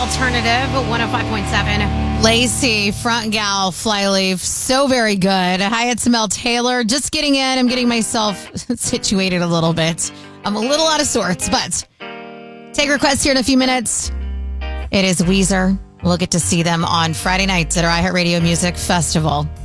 Alternative 105.7. Lacey, front gal, flyleaf. So very good. Hi, it's Mel Taylor. Just getting in. I'm getting myself situated a little bit. I'm a little out of sorts, but take requests here in a few minutes. It is Weezer. We'll get to see them on Friday nights at our iHeartRadio Music Festival.